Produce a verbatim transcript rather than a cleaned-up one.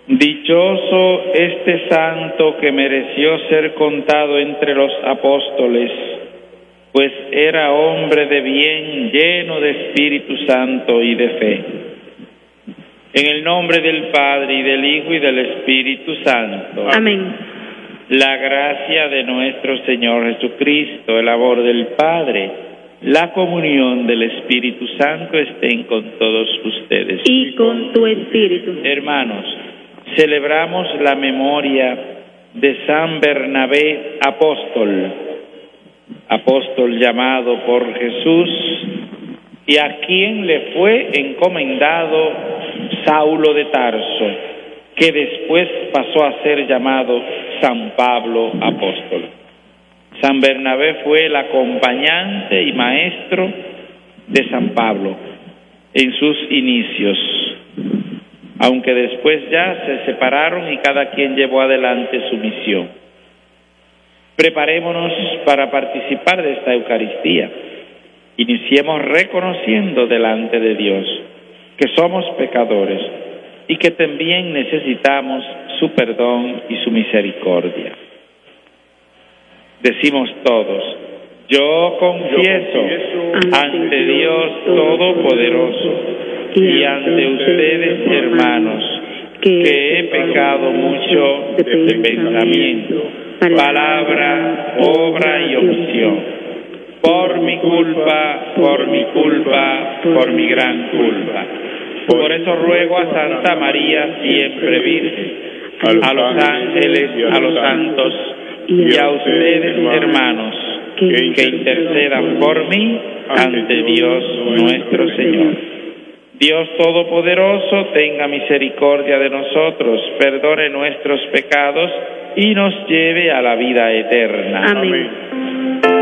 Dichoso este santo que mereció ser contado entre los apóstoles, pues era hombre de bien, lleno de Espíritu Santo y de fe. En el nombre del Padre, y del Hijo, y del Espíritu Santo. Amén. La gracia de nuestro Señor Jesucristo, el amor del Padre, la comunión del Espíritu Santo estén con todos ustedes. Y con tu espíritu. Hermanos, celebramos la memoria de San Bernabé apóstol, apóstol llamado por Jesús, y a quien le fue encomendado Saulo de Tarso, que después pasó a ser llamado San Pablo apóstol. San Bernabé fue el acompañante y maestro de San Pablo en sus inicios, aunque después ya se separaron y cada quien llevó adelante su misión. Preparémonos para participar de esta Eucaristía. Iniciemos reconociendo delante de Dios que somos pecadores y que también necesitamos su perdón y su misericordia. Decimos todos: yo confieso ante Dios Todopoderoso y ante ustedes, hermanos, que he pecado mucho de pensamiento, palabra, obra y omisión. Por mi culpa, por mi culpa, por mi gran culpa. Por eso ruego a Santa María, siempre Virgen, a los ángeles, a los santos y a ustedes, hermanos, que intercedan por mí ante Dios nuestro Señor. Dios Todopoderoso, tenga misericordia de nosotros, perdone nuestros pecados y nos lleve a la vida eterna. Amén.